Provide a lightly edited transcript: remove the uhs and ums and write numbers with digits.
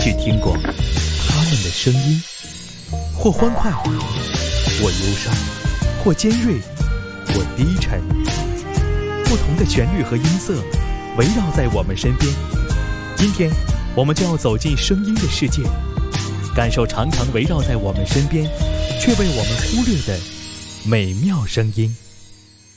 去听过他们的声音，或欢快，或忧伤，或尖锐，或低沉。不同的旋律和音色围绕在我们身边。今天，我们就要走进声音的世界，感受常常围绕在我们身边，却被我们忽略的美妙声音。